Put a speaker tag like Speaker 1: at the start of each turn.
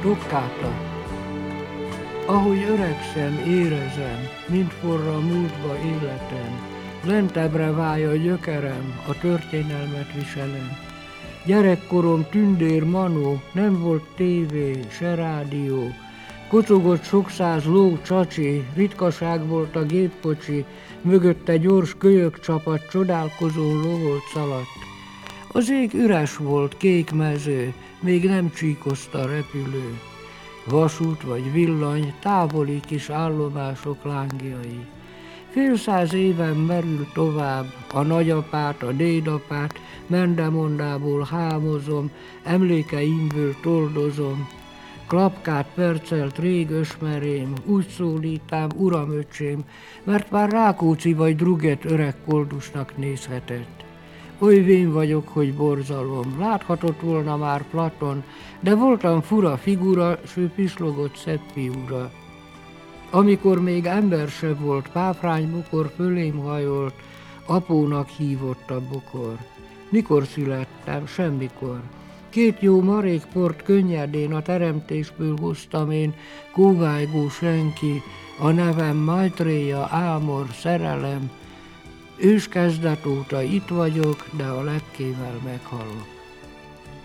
Speaker 1: Tokkáta. Ahogy öregszem, érezem, mint forra múltba életem, lentebbre válja a gyökerem, a történelmet viselem. Gyerekkorom tündér manó, nem volt tévé, se rádió, kocogott sok száz ló, csacsi, ritkaság volt a gépkocsi, mögötte gyors kölyök csapat csodálkozón lovolt szaladt. Az ég üres volt, kék mező, még nem csíkozta repülő. Vasút vagy villany, távoli kis állomások lángjai. Fél száz éven merül tovább, a nagyapát, a dédapát, mendemondából hámozom, emlékeimből toldozom. Klapkát percelt rég ösmerém, úgy szólítám, uram öcsém, mert már Rákóczi vagy Druget öreg koldusnak nézhetett. Oly vén vagyok, hogy borzalom, láthatott volna már Platon, de voltam fura figura, s ő pislogott szebb fiúra. Amikor még ember se volt, páfrány bokor fölém hajolt, apónak hívott a bokor. Mikor születtem? Semmikor. 2 jó marékport könnyedén a teremtésből hoztam én, kóvájgó senki, a nevem Maitréja, Ámor, szerelem. Őskezdet óta itt vagyok, de a lepkével meghalok.